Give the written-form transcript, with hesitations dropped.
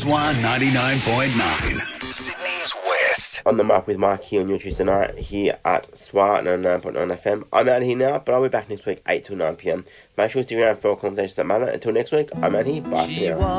Swan 99.9. Sydney's West. On the Mic with Mikey on your Tuesday night here at SWAT 99.9 FM. I'm out here now, but I'll be back next week 8 till 9 PM. Make sure to stick around for conversations that matter. Until next week, I'm out here. Bye for now.